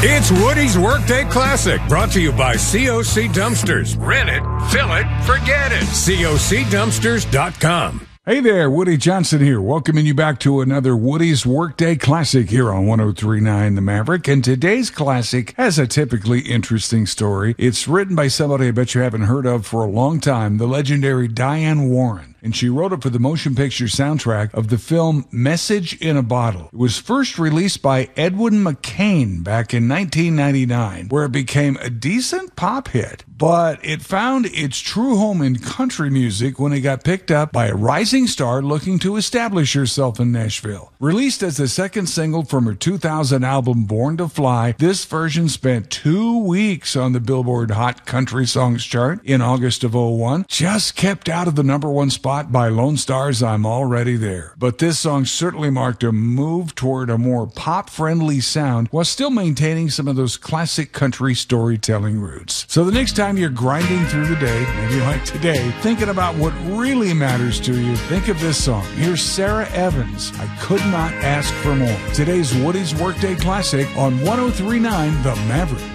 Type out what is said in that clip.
It's Woody's Workday Classic, brought to you by COC Dumpsters. Rent it, fill it, forget it. COCDumpsters.com. Hey there, Woody Johnson here, welcoming you back to another Woody's Workday Classic here on 103.9 The Maverick. And today's classic has a typically interesting story. It's written by somebody I bet you haven't heard of for a long time, the legendary Diane Warren. And she wrote it for the motion picture soundtrack of the film Message in a Bottle. It was first released by Edwin McCain back in 1999, where it became a decent pop hit. But it found its true home in country music when it got picked up by a rising star looking to establish herself in Nashville. Released as the second single from her 2000 album Born to Fly, this version spent 2 weeks on the Billboard Hot Country Songs chart in August of 2001. Just kept out of the number one spot by Lone Star's I'm Already There. But this song certainly marked a move toward a more pop-friendly sound while still maintaining some of those classic country storytelling roots. So the next time you're grinding through the day, maybe like today, thinking about what really matters to you, think of this song. Here's Sarah Evans, I Could Not Ask for More. Today's Woody's Workday Classic on 103.9 The Maverick.